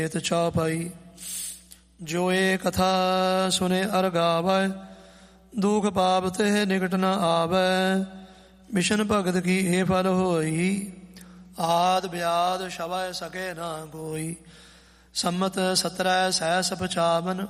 ਚੌਪਾਈ। ਜੋ ਇਹ ਕਥਾ ਸੁਨੇ ਅਰ ਗਾਵੈ, ਦੁਖ ਪਾਪ ਤੇ ਨਿਕਟ ਨ ਆਵੈ। ਵਿਸ਼ਨ ਭਗਤ ਕੀ ਇਹ ਫਲ ਹੋਈ, ਆਦ ਬਿਆਦ ਸ਼ਵੈ ਸਕੇ ਨਾ ਕੋਈ। ਸੰਮਤ 17 ਸਹਿਸ 55,